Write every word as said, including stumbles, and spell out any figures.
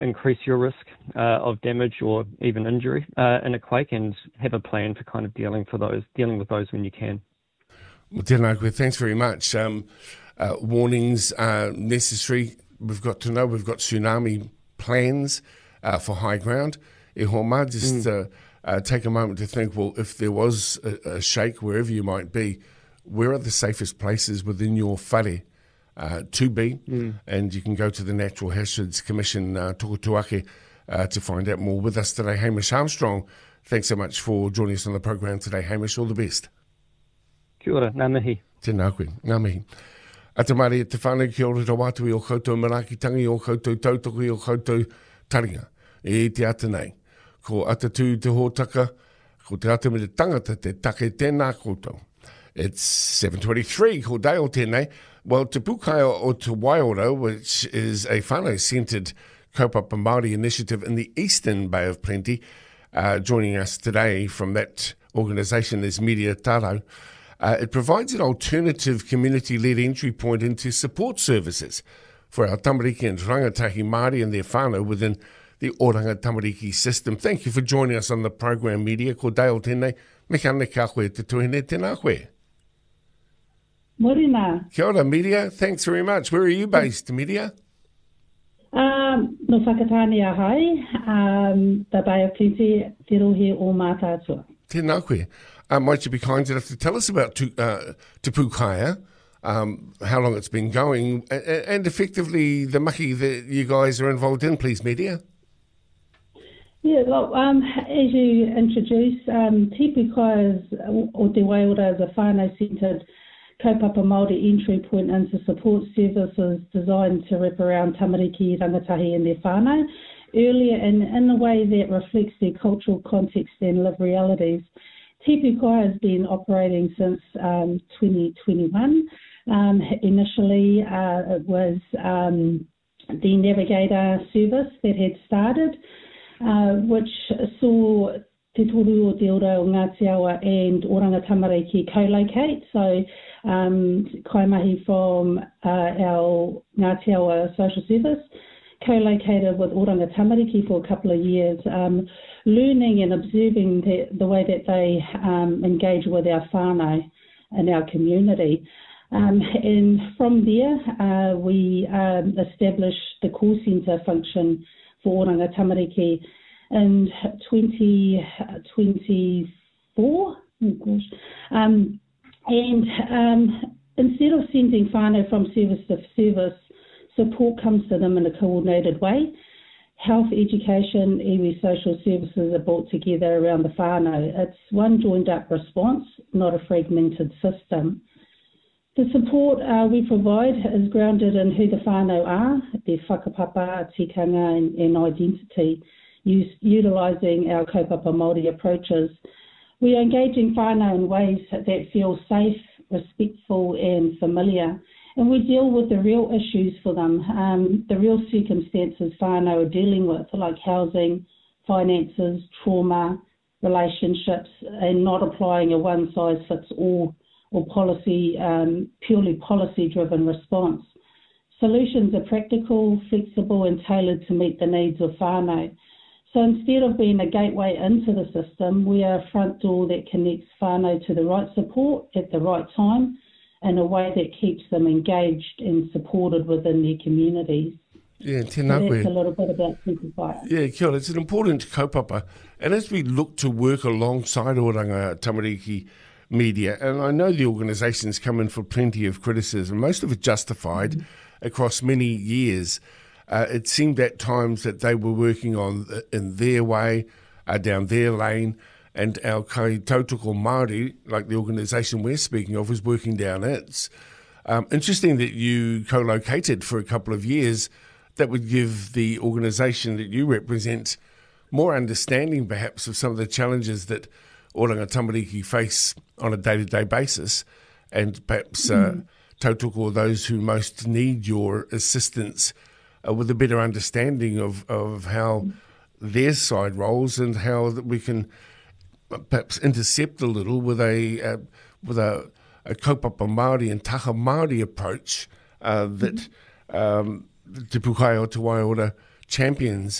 increase your risk uh, of damage or even injury uh, in a quake, and have a plan for kind of dealing for those dealing with those when you can. Well, tēnā koe, thanks very much. Um, uh, warnings are necessary. We've got to know we've got tsunami plans uh, for high ground. E homa, just mm. uh, uh, take a moment to think, well, if there was a, a shake wherever you might be, where are the safest places within your whare uh, to be? Mm. And you can go to the Natural Hazards Commission, uh, Tokotuake, uh, to find out more. With us today, Hamish Armstrong. Thanks so much for joining us on the program today, Hamish. All the best. Kia ora, ngā mihi. Tēnā koe, ngā mihi. Ata mare e te whānau ki ora tō wātu i o koutou marakitangi, o koutou tautoko, i o koutou taringa. E te ata nei. Ko ata tū te hōtaka, ko te ata me te tangata te take tēnā koutou. It's seven twenty-three, ko Dale tēnei. Well, Te Pūkai o Te Waiora, which is a whānau-centred kaupapa Māori initiative in the Eastern Bay of Plenty, uh, joining us today from that organisation is Media Tarau. Uh, it provides an alternative community-led entry point into support services for our tamariki and rangatahi Māori and their whānau within the Oranga Tamariki system. Thank you for joining us on the program, Media. Ko Dale tēnei, me kāne kā koe te tuhine tēnā koe. Morena. Kia ora, Media. Thanks very much. Where are you based, Media? Um, no Whakatane a hai, um, the Bay of Plenty, te rohe o mātātua. Tēnā koe. Uh, might you be kind enough to tell us about Te, uh, Te Pūkaia, um, how long it's been going, and, and effectively the maki that you guys are involved in, please, Media? Yeah, well, um, as you introduced, um, Te Pūkaia o Te Waiora is a whānau-centred kaupapa Māori entry point into support services designed to wrap around tamariki, rangatahi and their whānau earlier and in a way that reflects their cultural context and lived realities. Te Pūkaia has been operating since um, twenty twenty-one. Um, initially, uh, it was um, the Navigator service that had started, uh, which saw Te Toru o Te Ora o Ngāti Awa and Oranga Tamariki co-locate. So, um, Kaimahi from uh, our Ngāti Awa social service co-located with Oranga Tamariki for a couple of years, um, learning and observing the, the way that they um, engage with our whānau and our community. Um, and from there, uh, we um, established the call centre function for Oranga Tamariki in twenty twenty-four. Oh gosh. Um, and um, instead of sending whānau from service to service, support comes to them in a coordinated way. Health, education, iwi social services are brought together around the whānau. It's one joined up response, not a fragmented system. The support uh, we provide is grounded in who the whānau are, their whakapapa, tikanga and, and identity, use, utilising our kaupapa Māori approaches. We are engaging whānau in ways that feel safe, respectful and familiar. And we deal with the real issues for them, um, the real circumstances whānau are dealing with, like housing, finances, trauma, relationships, and not applying a one-size-fits-all or policy, um, purely policy-driven response. Solutions are practical, flexible, and tailored to meet the needs of whānau. So instead of being a gateway into the system, we are a front door that connects whānau to the right support at the right time, in a way that keeps them engaged and supported within their communities. Yeah, so that's a little bit about Te Pūkaia. Yeah, kia ora. It's an important kaupapa. And as we look to work alongside Oranga Tamariki Media, and I know the organisation's come in for plenty of criticism, most of it justified, mm-hmm. across many years. Uh, it seemed at times that they were working on in their way, uh, down their lane, and our kai tautoko Māori, like the organisation we're speaking of, was working down its. Um, interesting that you co-located for a couple of years. That would give the organisation that you represent more understanding, perhaps, of some of the challenges that Oranga Tamariki face on a day-to-day basis, and perhaps uh, mm. tautoko those who most need your assistance uh, with a better understanding of, of how mm. their side rolls and how that we can perhaps intercept a little with a uh, with a, a kaupapa Māori and taha Māori approach uh, that um, Te Pūkai o Te Waiora champions